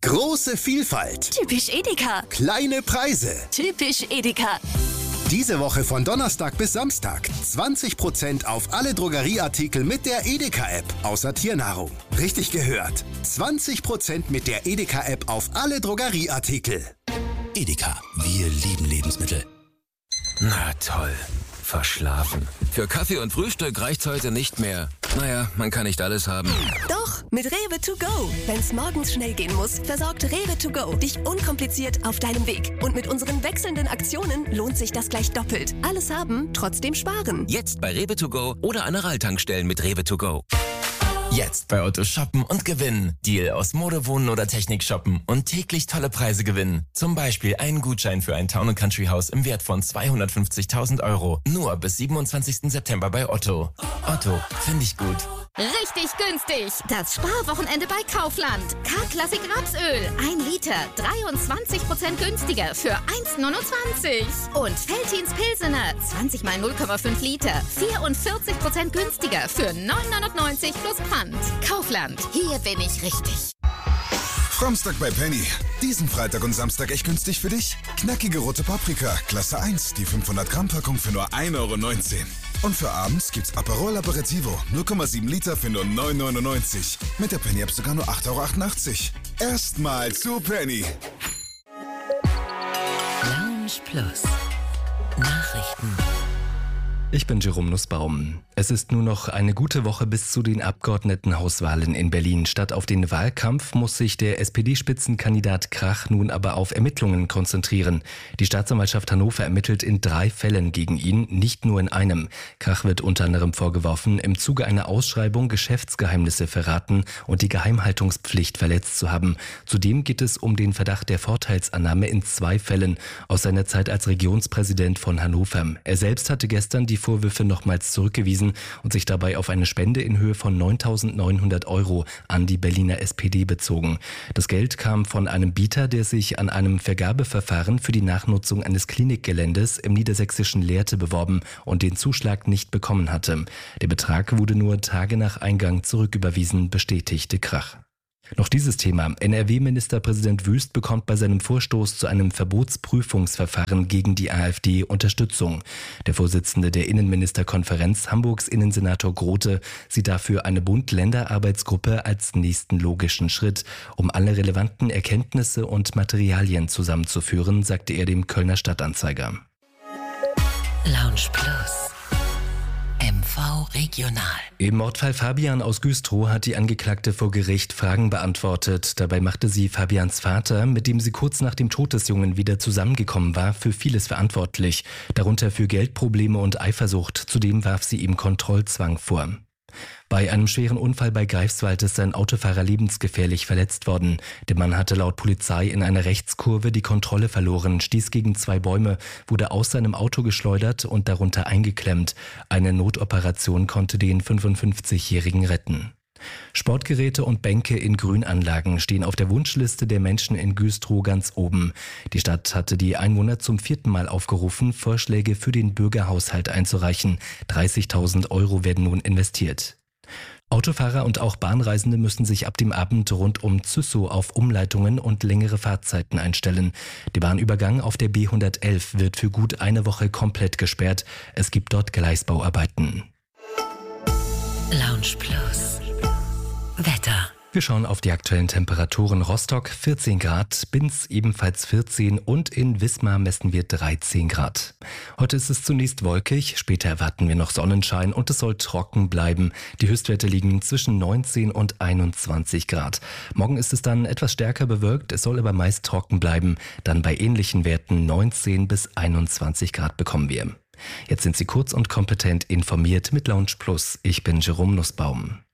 Große Vielfalt. Typisch Edeka. Kleine Preise. Typisch Edeka. Diese Woche von Donnerstag bis Samstag 20% auf alle Drogerieartikel mit der Edeka-App, außer Tiernahrung. Richtig gehört. 20% mit der Edeka-App auf alle Drogerieartikel. Edeka, wir lieben Lebensmittel. Na toll, verschlafen. Für Kaffee und Frühstück reicht's heute nicht mehr. Naja, man kann nicht alles haben. Doch, mit Rewe to go. Wenn's morgens schnell gehen muss, versorgt Rewe to go dich unkompliziert auf deinem Weg. Und mit unseren wechselnden Aktionen lohnt sich das gleich doppelt. Alles haben, trotzdem sparen. Jetzt bei Rewe to go oder Aral-Tankstellen mit Rewe to go. Jetzt bei Otto shoppen und gewinnen. Deal aus Mode, Wohnen oder Technik shoppen und täglich tolle Preise gewinnen. Zum Beispiel einen Gutschein für ein Town & Country Haus im Wert von 250.000 €. Nur bis 27. September bei Otto. Otto, finde ich gut. Richtig günstig. Das Sparwochenende bei Kaufland. K-Klassik Rapsöl. 1 Liter. 23% günstiger für 1,29. Und Veltins Pilsener. 20 mal 0,5 Liter. 44% günstiger für 9,99 plus Pfand. Kaufland. Hier bin ich richtig. Samstag bei Penny. Diesen Freitag und Samstag echt günstig für dich? Knackige rote Paprika, Klasse 1, die 500 Gramm Packung für nur 1,19 €. Und für abends gibt's Aperol Aperitivo, 0,7 Liter für nur 9,99 €. Mit der Penny App sogar nur 8,88 €. Erstmal zu Penny. Lounge Plus. Nachrichten. Ich bin Jerome Nussbaum. Es ist nur noch eine gute Woche bis zu den Abgeordnetenhauswahlen in Berlin. Statt auf den Wahlkampf muss sich der SPD-Spitzenkandidat Krach nun aber auf Ermittlungen konzentrieren. Die Staatsanwaltschaft Hannover ermittelt in 3 Fällen gegen ihn, nicht nur in einem. Krach wird unter anderem vorgeworfen, im Zuge einer Ausschreibung Geschäftsgeheimnisse verraten und die Geheimhaltungspflicht verletzt zu haben. Zudem geht es um den Verdacht der Vorteilsannahme in 2 Fällen aus seiner Zeit als Regionspräsident von Hannover. Er selbst hatte gestern die Vorwürfe nochmals zurückgewiesen und sich dabei auf eine Spende in Höhe von 9.900 € an die Berliner SPD bezogen. Das Geld kam von einem Bieter, der sich an einem Vergabeverfahren für die Nachnutzung eines Klinikgeländes im niedersächsischen Lehrte beworben und den Zuschlag nicht bekommen hatte. Der Betrag wurde nur Tage nach Eingang zurücküberwiesen, bestätigte Krach. Noch dieses Thema. NRW-Ministerpräsident Wüst bekommt bei seinem Vorstoß zu einem Verbotsprüfungsverfahren gegen die AfD Unterstützung. Der Vorsitzende der Innenministerkonferenz, Hamburgs Innensenator Grote, sieht dafür eine Bund-Länder-Arbeitsgruppe als nächsten logischen Schritt, um alle relevanten Erkenntnisse und Materialien zusammenzuführen, sagte er dem Kölner Stadtanzeiger. Lounge Plus. MV Regional. Im Mordfall Fabian aus Güstrow hat die Angeklagte vor Gericht Fragen beantwortet. Dabei machte sie Fabians Vater, mit dem sie kurz nach dem Tod des Jungen wieder zusammengekommen war, für vieles verantwortlich. Darunter für Geldprobleme und Eifersucht. Zudem warf sie ihm Kontrollzwang vor. Bei einem schweren Unfall bei Greifswald ist ein Autofahrer lebensgefährlich verletzt worden. Der Mann hatte laut Polizei in einer Rechtskurve die Kontrolle verloren, stieß gegen 2 Bäume, wurde aus seinem Auto geschleudert und darunter eingeklemmt. Eine Notoperation konnte den 55-Jährigen retten. Sportgeräte und Bänke in Grünanlagen stehen auf der Wunschliste der Menschen in Güstrow ganz oben. Die Stadt hatte die Einwohner zum 4. Mal aufgerufen, Vorschläge für den Bürgerhaushalt einzureichen. 30.000 € werden nun investiert. Autofahrer und auch Bahnreisende müssen sich ab dem Abend rund um Züssow auf Umleitungen und längere Fahrzeiten einstellen. Der Bahnübergang auf der B111 wird für gut eine Woche komplett gesperrt. Es gibt dort Gleisbauarbeiten. Lounge Plus. Wetter. Wir schauen auf die aktuellen Temperaturen. Rostock 14 Grad, Binz ebenfalls 14 und in Wismar messen wir 13 Grad. Heute ist es zunächst wolkig, später erwarten wir noch Sonnenschein und es soll trocken bleiben. Die Höchstwerte liegen zwischen 19 und 21 Grad. Morgen ist es dann etwas stärker bewölkt, es soll aber meist trocken bleiben. Dann bei ähnlichen Werten 19 bis 21 Grad bekommen wir. Jetzt sind Sie kurz und kompetent informiert mit Lounge Plus. Ich bin Jerome Nussbaum.